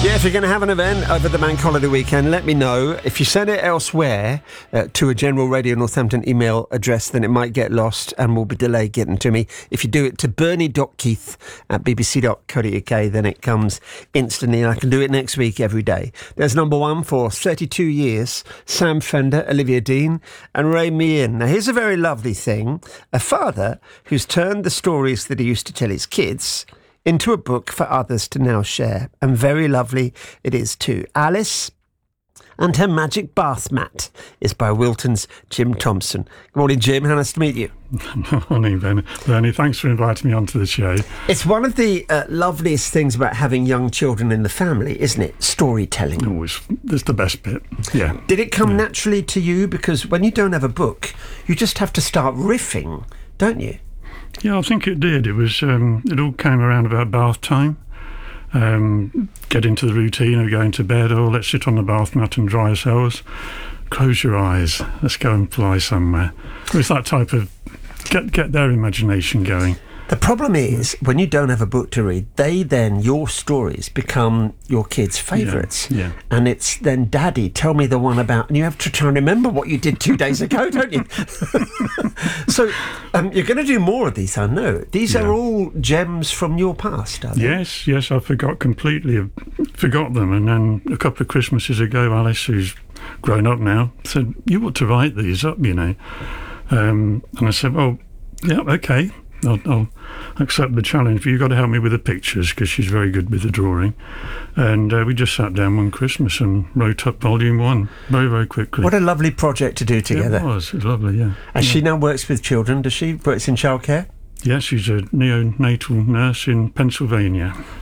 Yeah, if you're going to have an event over the bank holiday weekend, let me know. If you send it elsewhere to a General Radio Northampton email address, then it might get lost and will be delayed getting to me. If you do it to bernie.keith@bbc.co.uk, then it comes instantly, and I can do it next week every day. There's number one for 32 years, Sam Fender, Olivia Dean and Ray Meehan. Now, here's a very lovely thing. A father who's turned the stories that he used to tell his kids into a book for others to now share. And very lovely it is too. Alice and Her Magic Bath Mat is by Wilton's Jim Thompson. Good morning, Jim. How nice to meet you. Morning, Bernie. Thanks for inviting me onto the show. It's one of the loveliest things about having young children in the family, isn't it? Storytelling. Always. That's the best bit. Yeah. Did it come naturally to you? Because when you don't have a book, you just have to start riffing, don't you? Yeah, I think it did. It was. It all came around about bath time. Get into the routine of going to bed. Oh, let's sit on the bath mat and dry ourselves. Close your eyes. Let's go and fly somewhere. It was that type of get their imagination going. The problem is, when you don't have a book to read, your stories become your kids' favourites. Yeah. And it's then, Daddy, tell me the one about... And you have to try and remember what you did 2 days ago, don't you? So, you're going to do more of these, I know. These are all gems from your past, are they? Yes, I forgot them. And then a couple of Christmases ago, Alice, who's grown up now, said, you ought to write these up, you know. And I said, well, yeah, okay. I'll accept the challenge, but you've got to help me with the pictures because she's very good with the drawing. And we just sat down one Christmas and wrote up volume 1 very, very quickly. What a lovely project to do together. It was lovely, yeah. And she now works with children, does she? Works in childcare? Yeah, she's a neonatal nurse in Pennsylvania.